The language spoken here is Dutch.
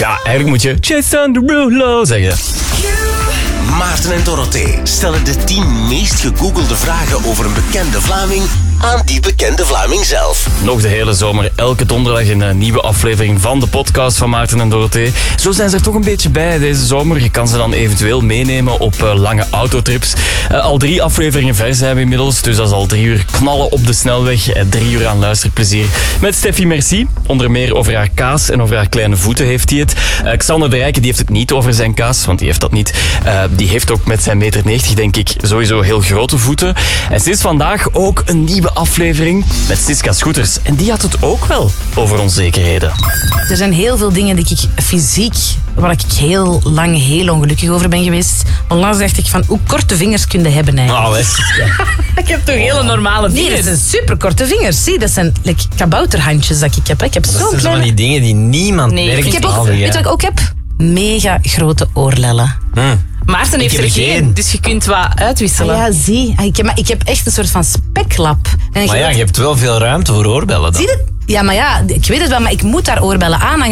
Ja, eigenlijk moet je Jason Derulo zeggen. Maarten en Dorothee stellen de 10 meest gegoogelde vragen over een bekende Vlaming aan die bekende Vlaming zelf. Nog de hele zomer, elke donderdag een nieuwe aflevering van de podcast van Maarten en Dorothee. Zo zijn ze er toch een beetje bij deze zomer. Je kan ze dan eventueel meenemen op lange autotrips. Al 3 afleveringen ver zijn we inmiddels, dus dat is al 3 uur knallen op de snelweg. 3 uur aan luisterplezier. Met Steffi Merci, onder meer over haar kaas en over haar kleine voeten heeft hij het. Xander de Rijken, die heeft het niet over zijn kaas, want die heeft dat niet. Die heeft ook met zijn 1,90 meter, denk ik, sowieso heel grote voeten. En sinds vandaag ook een nieuwe aflevering met Siska Scooters. En die had het ook wel over onzekerheden. Er zijn heel veel dingen die ik fysiek, waar ik heel lang heel ongelukkig over ben geweest. Onlangs dacht ik van, hoe korte vingers kun je hebben eigenlijk? Ik heb toch hele normale vingers? Nee, dat zijn superkorte vingers. Zie, dat zijn kabouterhandjes dat ik heb. Ik heb zo'n Dat zijn kleine... van die dingen die niemand merkt. Ik heb ook, weet je wat ik ook heb? Mega grote oorlellen. Maarten heeft heb er er geen, geen. dus je kunt wat uitwisselen. Ja, zie. Ik heb echt een soort van speklap. En Maar ja, je hebt wel veel ruimte voor oorbellen dan. Zie je dat? Ja, maar ja, ik weet het wel, maar ik moet daar oorbellen aan hangen.